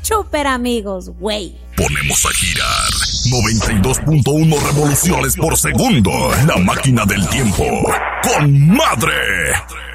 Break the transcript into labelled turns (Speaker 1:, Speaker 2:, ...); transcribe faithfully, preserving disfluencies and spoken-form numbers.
Speaker 1: Super amigos, güey.
Speaker 2: Ponemos a girar noventa y dos punto uno revoluciones por segundo. La máquina del tiempo. ¡Con madre!